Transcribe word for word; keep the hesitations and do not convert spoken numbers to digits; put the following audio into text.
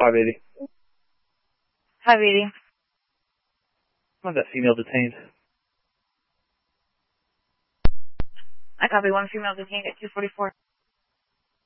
five eighty. five eighty. How's that female detained? I copy one female detained at two forty-four.